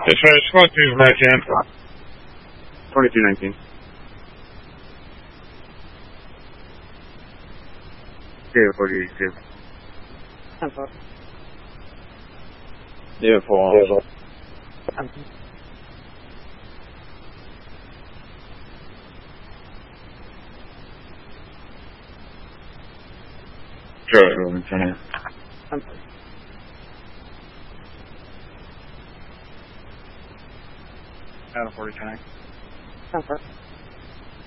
Yes, sir. Squad 2's back in. 2219. Okay, 42. Yeah, 4. Sure. Lieutenant. 42.